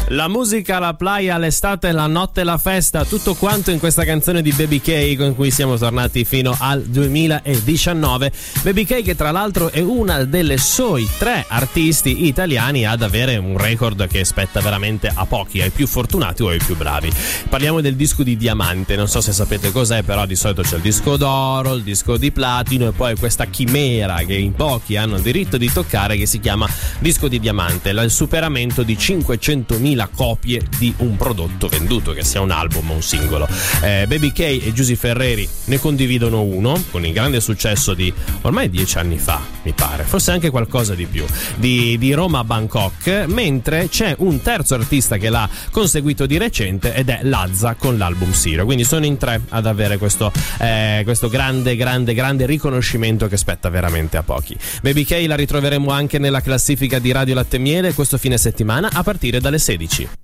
La musica, la playa, l'estate, la notte, la festa, tutto quanto in questa canzone di Baby K con cui siamo tornati fino al 2019. Baby K, che tra l'altro è una delle soli 3 artisti italiani ad avere un record che spetta veramente a pochi, ai più fortunati o ai più bravi. Parliamo del disco di diamante, non so se sapete cos'è, però di solito c'è il disco d'oro, il disco di platino e poi questa chimera che in pochi hanno il diritto di toccare, che si chiama disco di diamante, il superamento di 500.000 copie di un prodotto venduto, che sia un album o un singolo. Baby K e Giusy Ferreri ne condividono uno con il grande successo di ormai 10 anni fa, mi pare, forse anche qualcosa di più, di Roma a Bangkok, mentre c'è un terzo artista che l'ha conseguito di recente ed è Lazza con l'album Sirio. Quindi sono in 3 ad avere questo grande riconoscimento che spetta veramente a pochi. Baby K la ritroveremo anche nella classifica di Radio Latte e Miele questo fine settimana a partire dalle 16.